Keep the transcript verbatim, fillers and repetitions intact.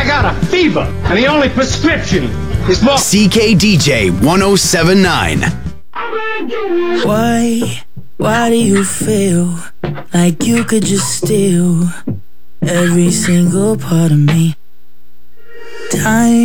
I got a fever, and the only prescription is more. C K D J one oh seven nine. Why, why do you feel like you could just steal every single part of me? Time